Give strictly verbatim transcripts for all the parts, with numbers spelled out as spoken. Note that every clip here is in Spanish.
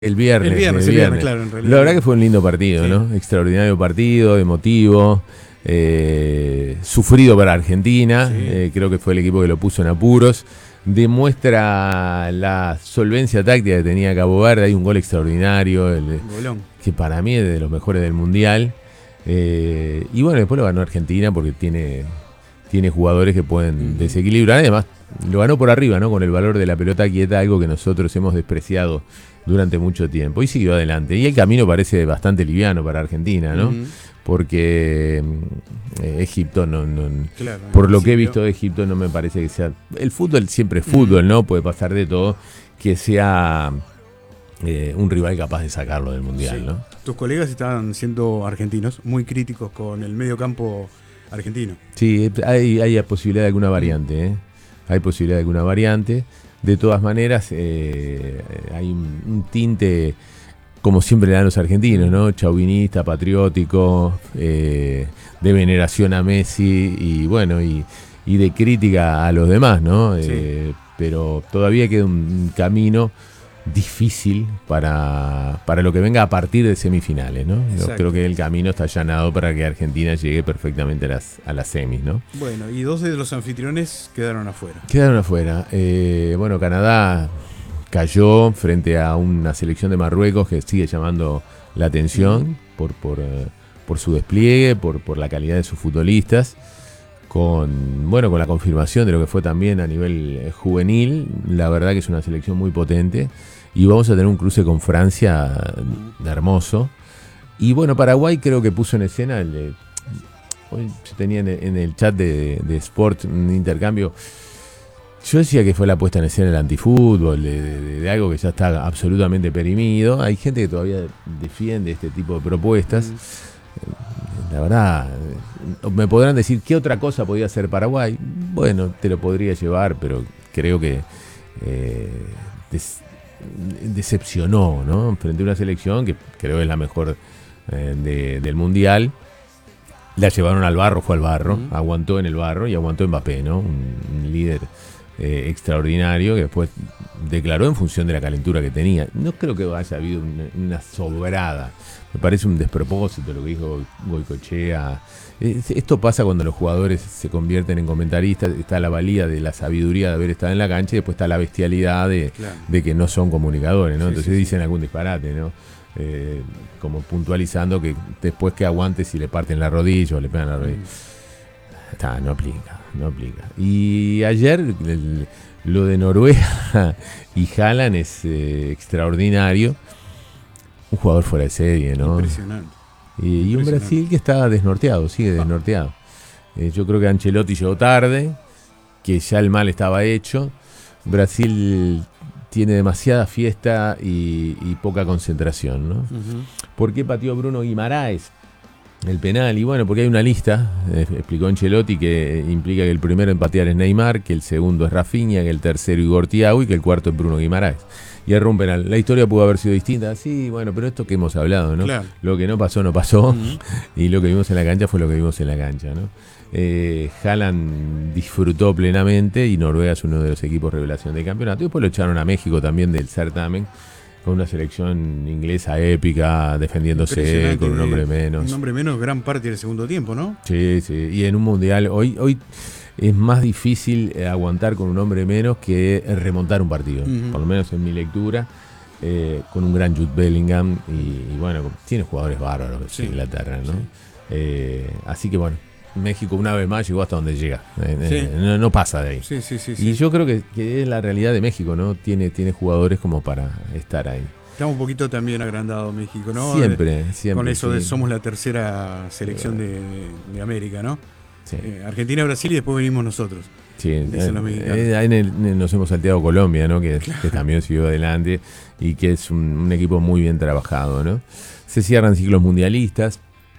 El viernes. El viernes, el el viernes, viernes. claro, en realidad. La verdad que fue un lindo partido, Sí. ¿no? Extraordinario partido, emotivo, eh, sufrido para Argentina. Sí. Eh, creo que fue el equipo que lo puso en apuros. Demuestra la solvencia táctica que tenía Cabo Verde. Hay un gol extraordinario, el de- Golón. que para mí es de los mejores del Mundial. Eh, y bueno, después lo ganó Argentina porque tiene, tiene jugadores que pueden desequilibrar. Además, lo ganó por arriba, ¿no? Con el valor de la pelota quieta, algo que nosotros hemos despreciado durante mucho tiempo. Y siguió adelante. Y el camino parece bastante liviano para Argentina, ¿no? Ujú. Porque eh, Egipto, no, no Claro, por en lo que he principio. visto de Egipto, no me parece que sea... El fútbol siempre es fútbol, ¿no? Puede pasar de todo. Que sea eh, un rival capaz de sacarlo del Mundial, Sí. ¿no? Tus colegas estaban siendo argentinos, muy críticos con el medio campo argentino. Sí, hay, hay posibilidad de alguna variante, ¿eh? Hay posibilidad de alguna variante. De todas maneras, eh, hay un, un tinte, como siempre le dan los argentinos, ¿no? Chauvinista, patriótico, eh, de veneración a Messi y bueno, y, y de crítica a los demás, ¿no? Sí. Eh, pero todavía queda un camino difícil para, para lo que venga a partir de semifinales, ¿no? Yo Exacto. creo que el camino está allanado para que Argentina llegue perfectamente a las, a las semis, ¿no? Bueno, y dos de los anfitriones quedaron afuera. Quedaron afuera. Eh, bueno, Canadá cayó frente a una selección de Marruecos que sigue llamando la atención por, por, eh, por su despliegue, por, por la calidad de sus futbolistas, con, bueno, con la confirmación de lo que fue también a nivel eh, juvenil. La verdad que es una selección muy potente. Y vamos a tener un cruce con Francia de hermoso. Y bueno, Paraguay creo que puso en escena el, eh, hoy se tenía en el, en el chat de, de Sport un intercambio. Yo decía que fue la puesta en escena del antifútbol, de, de, de algo que ya está absolutamente perimido. Hay gente que todavía defiende este tipo de propuestas. La verdad, me podrán decir qué otra cosa podía hacer Paraguay. Bueno, te lo podría llevar, pero creo que eh, des, decepcionó, ¿no? Frente a una selección que creo es la mejor eh, de, del Mundial. La llevaron al barro, fue al barro, Uh-huh. aguantó en el barro y aguantó Mbappé, ¿no? Un, un líder eh, extraordinario que después declaró en función de la calentura que tenía. No creo que haya habido una, una sobrada. Me parece un despropósito lo que dijo Goicoechea. Esto pasa cuando los jugadores se convierten en comentaristas. Está la valía de la sabiduría de haber estado en la cancha y después está la bestialidad de, Claro. de que no son comunicadores, ¿no? Sí, Entonces sí, dicen algún disparate, ¿no? Eh, como puntualizando que después que aguante si le parten la rodilla o le pegan la rodilla. Está, no aplica, no aplica. Y ayer el, lo de Noruega y Haaland es eh, extraordinario. Un jugador fuera de serie, ¿no? Impresionante. Y, y un Impresionante. Brasil que está desnorteado, sigue desnorteado. Eh, yo creo que Ancelotti llegó tarde, que ya el mal estaba hecho. Brasil tiene demasiada fiesta y, y poca concentración, ¿no? Uh-huh. ¿Por qué pateó Bruno Guimaraes el penal? Y bueno, porque hay una lista, eh, explicó Ancelotti, que implica que el primero en patear es Neymar, que el segundo es Rafinha, que el tercero Igor Thiago y que el cuarto es Bruno Guimaraes. Y erró un penal. La historia pudo haber sido distinta, sí, bueno, pero esto que hemos hablado, ¿no? Claro. Lo que no pasó, no pasó. Uh-huh. Y lo que vimos en la cancha fue lo que vimos en la cancha, ¿no? Eh, Haaland disfrutó plenamente y Noruega es uno de los equipos revelación del campeonato. Y después lo echaron a México también del certamen, con una selección inglesa épica, defendiéndose Impresionante, con un de- hombre menos. Un hombre menos gran parte del segundo tiempo, ¿no? Sí, sí. Y en un mundial, hoy, hoy es más difícil eh, aguantar con un hombre menos que eh, remontar un partido. Ujú. Por lo menos en mi lectura, eh, con un gran Jude Bellingham. Y, y bueno, tiene jugadores bárbaros Sí. Inglaterra, ¿no? Sí. Eh, así que bueno, México una vez más llegó hasta donde llega. Eh, Sí. eh, no, no pasa de ahí. Sí, sí, sí. Y sí. yo creo que, que es la realidad de México, ¿no? Tiene, tiene jugadores como para estar ahí. Está un poquito también agrandado México, ¿no? Siempre, De- siempre. Con eso de sí. somos la tercera selección de, de- de América, ¿no? Sí. Eh, Argentina, Brasil y después venimos nosotros. Sí, Dicen los eh, mexicanos. eh, ahí en el- en el- nos hemos salteado Colombia, ¿no? Que, que también siguió adelante y que es un, un equipo muy bien trabajado, ¿no? Se cierran ciclos mundialistas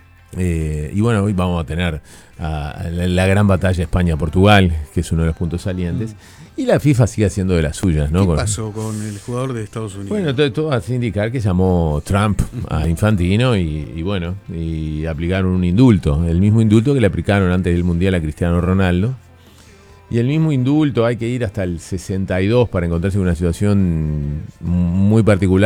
eh, y bueno, hoy vamos a tener ah, la, la gran batalla España-Portugal, que es uno de los puntos salientes, y la FIFA sigue haciendo de las suyas, ¿no? ¿Qué Con- pasó con el jugador de Estados Unidos? Bueno, todo, todo hace indicar que llamó Trump a Infantino y, y bueno, y aplicaron un indulto, el mismo indulto que le aplicaron antes del Mundial a Cristiano Ronaldo. Y el mismo indulto, hay que ir hasta el sesenta y dos para encontrarse con una situación muy particular.